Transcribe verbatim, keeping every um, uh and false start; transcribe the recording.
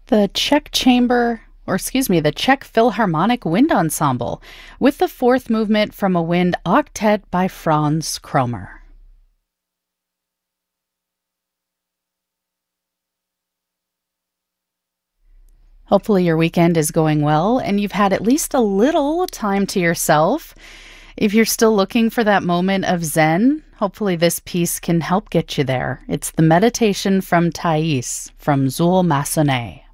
The Czech Chamber, or excuse me, the Czech Philharmonic Wind Ensemble, with the fourth movement from a wind octet by Franz Kromer. Hopefully your weekend is going well and you've had at least a little time to yourself. If you're still looking for that moment of zen, hopefully this piece can help get you there. It's the meditation from Thais from Zuul Massenet.